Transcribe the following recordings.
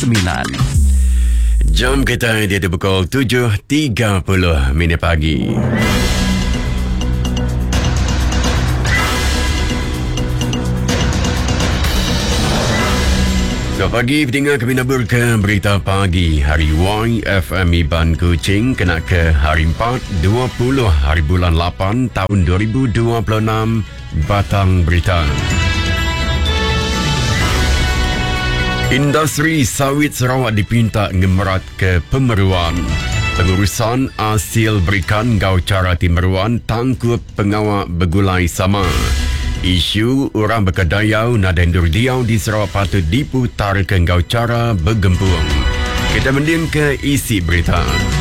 Jam kita dia pukul 7.30 pagi. Pagi pendengar kami nabur ke berita pagi hari YFM Iban Kuching kena ke hari 4 20 hari bulan 8 tahun 2026 batang berita. Industri sawit Sarawak dipinta ngemerat ke pemeruan. Pengurusan hasil berikan gau cara timeruan tangkup pengawak bergulai sama. Isu orang berkedayau nada Durdiau di Sarawak patut diputar ke gau cara bergempung. Kita mending ke isi berita.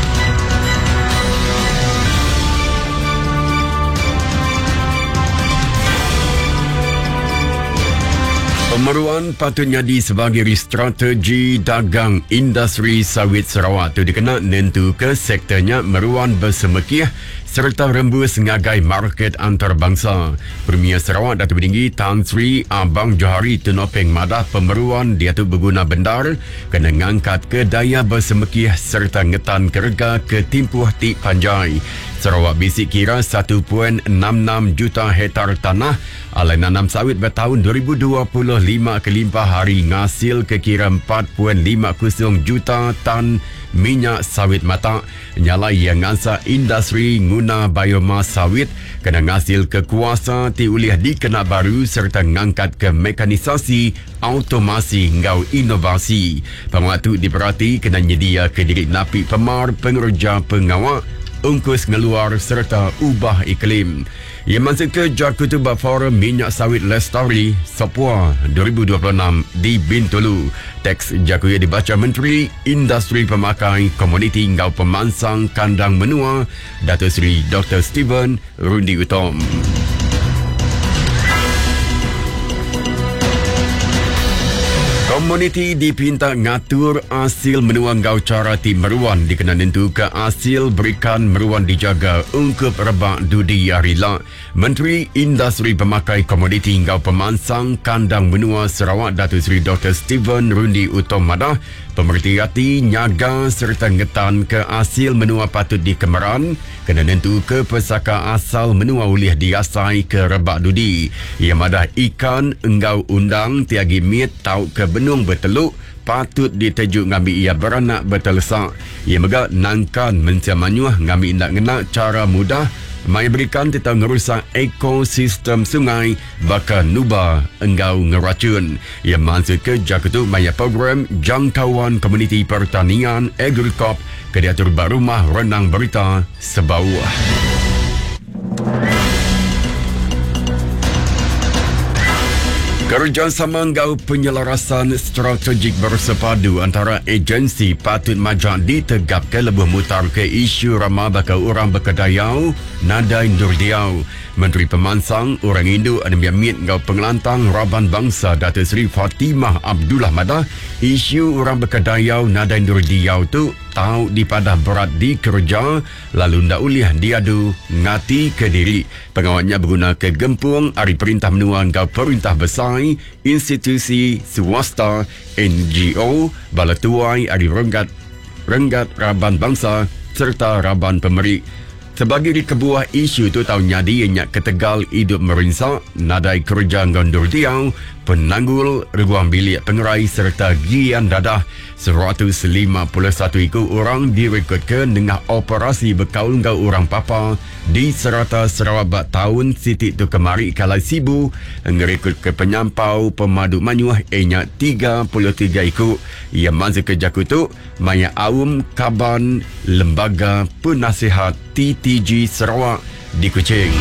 Pemeruan patutnya di sebagai strategi dagang industri sawit Sarawak itu dikenal nentu ke sektornya meruan bersemekiah serta rembus ngagai market antarabangsa. Premier Sarawak Datuk Tinggi Tan Sri Abang Johari Tunopeng madah pemeruan dia tu berguna bendar kena ngangkat ke daya bersemekiah serta ngetan kerja ke timpuh ti panjai. Sarawak bisik kira 1.66 juta hektar tanah alai nanam sawit bertahun 2025 kelimpah hari ngasil ke kira 4.50 juta tan minyak sawit mata. Nyala yang ngansa industri guna biomas sawit kena ngasil ke kuasa ti ulih dikena baru serta ngangkat ke mekanisasi automasi ngau inovasi. Pematu diperhati kena nyedia ke diri napi pemar pengerja pengawak ungkus ngeluar serta ubah iklim. Ia masuk ke Jakutuba Forum Minyak Sawit Lestari Sapua 2026 di Bintulu. Teks Jakuya dibaca Menteri Industri Pemakai Komuniti Ngau Pemansang Kandang Menua Datuk Seri Dr. Steven Rundi Utom. Komuniti dipinta ngatur hasil menua ngau cara ti meruan dikena nentu ke hasil berikan meruan dijaga ungkup rebak dudi yarila. Menteri Industri Pemakai Komoditi Ngau Pemansang Kandang Menua Sarawak Datuk Seri Dr. Steven Rundi Utom madah pemerhati hati nyaga serta ngetan ke hasil menua patut dikemeran kena nentu ke pesaka asal menua ulih diasai ke rebak dudi. Ia madah ikan engau undang tiagi mit tau ke benung berteluk patut ditejuk ngambil ia beranak bertelesak. Ia megak nangkan menciamanyuh ngambil nak ngenak cara mudah mai berikan tentang ngerusak ekosistem sungai bakal nuba engau ngeracun. Ia masuk ke Jakarta maya program jangkauan komuniti pertanian Agricop ke diatur rumah renang berita sebawah. Kerjasama ngau penyelarasan strategik bersepadu antara agensi patut majak ditegap ke lebih mutar ke isu ramah bakal orang berkedayau nada Durdiau. Menteri Pemansang Orang Hindu Anemia Mit Ngau Pengelantang Raban Bangsa Datuk Seri Fatimah Abdullah madah isu orang berkedayau nada Durdiau tu tahu dipadah berat di kerja lalu ndak ulih diadu ngati ke diri. Pengawatnya berguna ke gempung hari perintah menua ngau perintah besar institusi swasta NGO bala tuai hari renggat Raban Bangsa serta Raban Pemerik. Sebagai kebuah isu itu tahun nyadi yang ketegal hidup merinsak nadai kerja ngondur diau penanggul reguang bilik pengerai serta gian dadah 151 ikut orang direkodkan dengan operasi berkaul ngau orang papa di serata Sarawak bak tahun sitik tu kemari kalai sibu ngerekod ke penyampau pemadu manyuh enyak 33 ikut. Ia masuk ke Jakutu maya awum kaban lembaga penasihat TTG Sarawak di Kuching.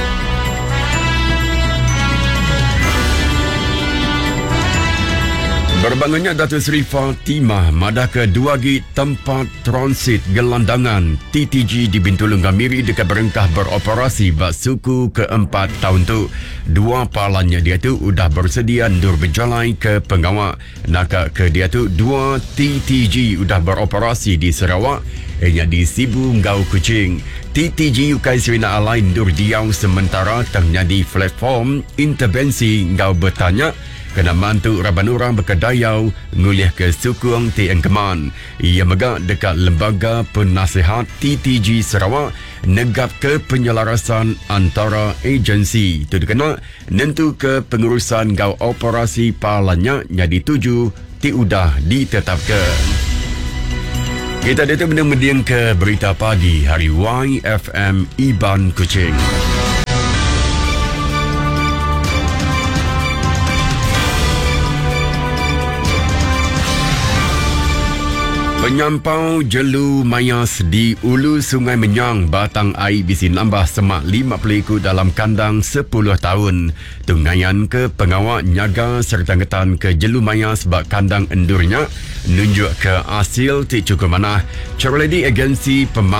Berbangunnya Datuk Seri Fatimah madah ke dua tempat transit gelandangan TTG di Bintulu Ngamiri dekat berengkah beroperasi bak suku keempat tahun tu. Dua palannya dia tu udah bersedia ndur berjalan ke pengawak. Nakak ke dia tu dua TTG udah beroperasi di Sarawak ianya di Sibu Ngau Kuching. TTG Ukai Serina Alai ndur diau sementara terjadi platform intervensi Ngau bertanya kena mantu raban orang berkedayau ngulih ke Sukung Ti Engkeman. Ia megak dekat Lembaga Penasihat TTG Sarawak negap ke penyelarasan antara agensi. Itu dikena nentu ke pengurusan gau operasi palanya jadi 7 ti udah ditetapkan. Kita datang mendiang ke berita pagi hari YFM Iban Kuching. Penyampau Jelu Mayas di Ulu Sungai Menyang batang air bisi nambah semak 50 ekor dalam kandang 10 tahun. Tunggayan ke pengawal nyaga serta ngetan ke Jelu Mayas bak kandang endurnya nunjuk ke hasil ti cukup mana. Caroledi agensi